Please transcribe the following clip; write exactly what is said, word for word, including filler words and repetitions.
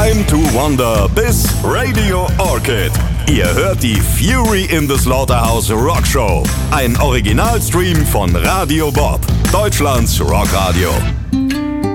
Time to Wonder bis Radio Orchid. Ihr hört die Fury in the Slaughterhouse Rock Show. Ein Originalstream von Radio Bob, Deutschlands Rockradio.